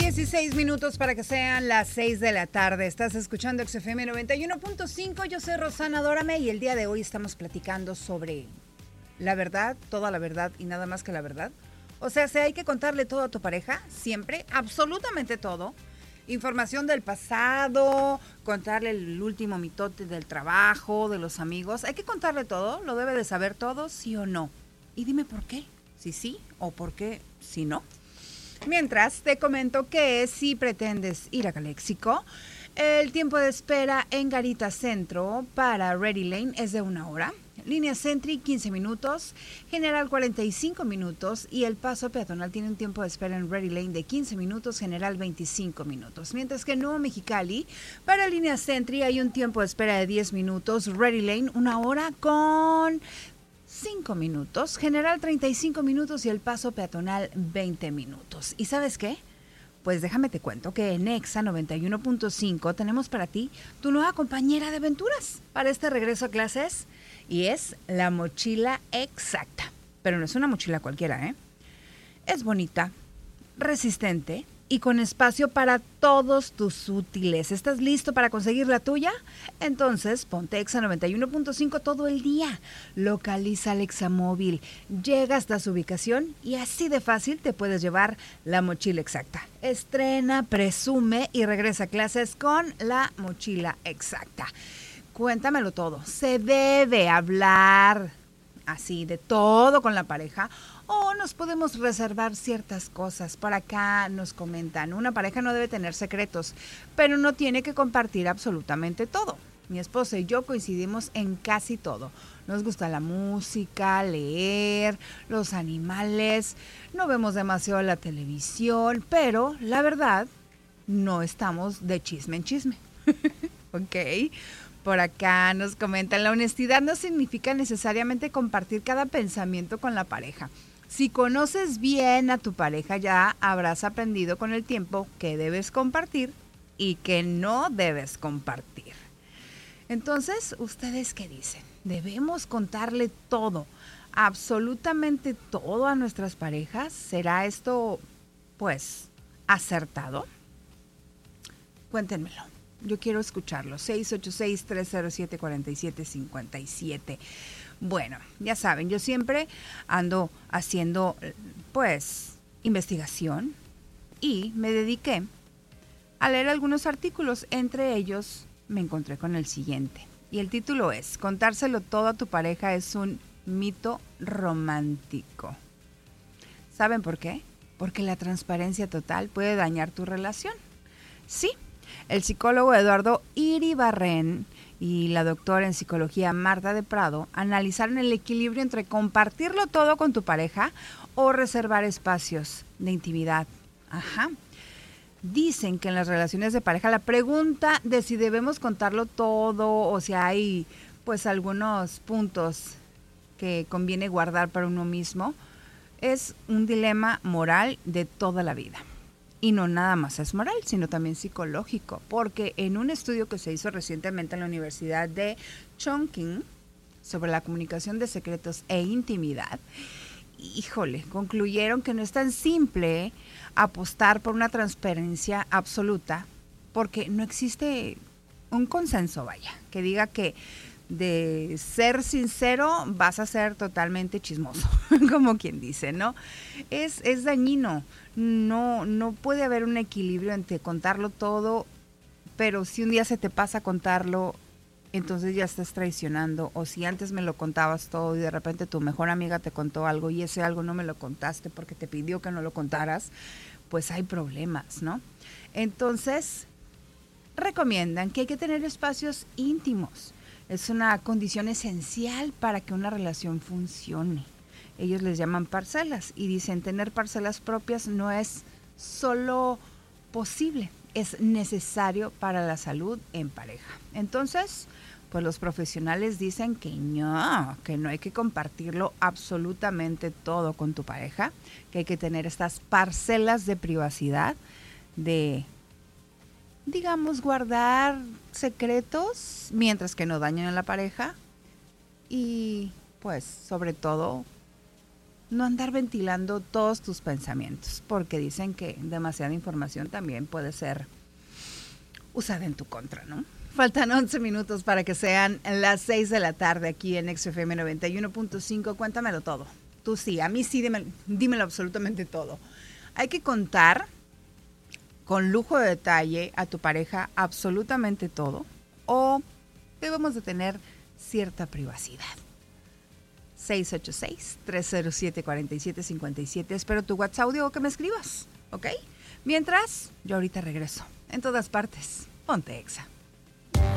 16 minutos para que sean las 6 de la tarde. Estás escuchando XFM 91.5. Yo soy Rosana Dórame y el día de hoy estamos platicando sobre la verdad, toda la verdad y nada más que la verdad. O sea, hay que contarle todo a tu pareja, siempre, absolutamente todo. Información del pasado, contarle el último mitote del trabajo, de los amigos. Hay que contarle todo, lo debe de saber todo, sí o no. Y dime por qué, si sí o por qué si no. Mientras, te comento que si pretendes ir a Calexico, el tiempo de espera en Garita Centro para Ready Lane es de 1 hora. Línea Sentry, 15 minutos. General, 45 minutos. Y el paso peatonal tiene un tiempo de espera en Ready Lane de 15 minutos. General, 25 minutos. Mientras que en Nuevo Mexicali, para Línea Sentry hay un tiempo de espera de 10 minutos. Ready Lane, 1 hora con 5 minutos, General 35 minutos y el paso peatonal 20 minutos. ¿Y sabes qué? Pues déjame te cuento que en Exa 91.5 tenemos para ti tu nueva compañera de aventuras para este regreso a clases y es la mochila exacta. Pero no es una mochila cualquiera, ¿eh? Es bonita, resistente y con espacio para todos tus útiles. ¿Estás listo para conseguir la tuya? Entonces, ponte Exa 91.5 todo el día. Localiza Alexa Móvil. Llega hasta su ubicación y así de fácil te puedes llevar la mochila exacta. Estrena, presume y regresa a clases con la mochila exacta. Cuéntamelo todo. ¿Se debe hablar así de todo con la pareja? O nos podemos reservar ciertas cosas. Por acá nos comentan, una pareja no debe tener secretos, pero no tiene que compartir absolutamente todo. Mi esposo y yo coincidimos en casi todo. Nos gusta la música, leer, los animales, no vemos demasiado la televisión, pero la verdad, no estamos de chisme en chisme. ¿Ok? Por acá nos comentan, la honestidad no significa necesariamente compartir cada pensamiento con la pareja. Si conoces bien a tu pareja, ya habrás aprendido con el tiempo qué debes compartir y qué no debes compartir. Entonces, ¿ustedes qué dicen? ¿Debemos contarle todo, absolutamente todo a nuestras parejas? ¿Será esto, pues, acertado? Cuéntenmelo. Yo quiero escucharlo. 686-307-4757. Bueno, ya saben, yo siempre ando haciendo, pues, investigación y me dediqué a leer algunos artículos. Entre ellos me encontré con el siguiente. Y el título es, contárselo todo a tu pareja es un mito romántico. ¿Saben por qué? Porque la transparencia total puede dañar tu relación. Sí, el psicólogo Eduardo Iribarren y la doctora en psicología Marta de Prado analizaron el equilibrio entre compartirlo todo con tu pareja o reservar espacios de intimidad. Dicen que en las relaciones de pareja la pregunta de si debemos contarlo todo o si hay pues algunos puntos que conviene guardar para uno mismo es un dilema moral de toda la vida. Y no nada más es moral, sino también psicológico, porque en un estudio que se hizo recientemente en la Universidad de Chongqing sobre la comunicación de secretos e intimidad, concluyeron que no es tan simple apostar por una transparencia absoluta, porque no existe un consenso, que diga que de ser sincero vas a ser totalmente chismoso, como quien dice, ¿no? Es dañino. No puede haber un equilibrio entre contarlo todo, pero si un día se te pasa contarlo, entonces ya estás traicionando. O si antes me lo contabas todo y de repente tu mejor amiga te contó algo y ese algo no me lo contaste porque te pidió que no lo contaras, pues hay problemas, ¿no? Entonces, recomiendan que hay que tener espacios íntimos. Es una condición esencial para que una relación funcione. Ellos les llaman parcelas y dicen tener parcelas propias no es solo posible, es necesario para la salud en pareja. Entonces, pues los profesionales dicen que no hay que compartirlo absolutamente todo con tu pareja, que hay que tener estas parcelas de privacidad, de, digamos, guardar secretos mientras que no dañen a la pareja y, pues, sobre todo, no andar ventilando todos tus pensamientos, porque dicen que demasiada información también puede ser usada en tu contra, ¿no? Faltan 11 minutos para que sean las 6 de la tarde aquí en XFM 91.5. Cuéntamelo todo. Tú sí, a mí sí, dímelo absolutamente todo. Hay que contar con lujo de detalle a tu pareja absolutamente todo, o debemos de tener cierta privacidad. 686-307-4757. Espero tu WhatsApp audio o que me escribas, ¿ok? Mientras, yo ahorita regreso. En todas partes, ponte Exa.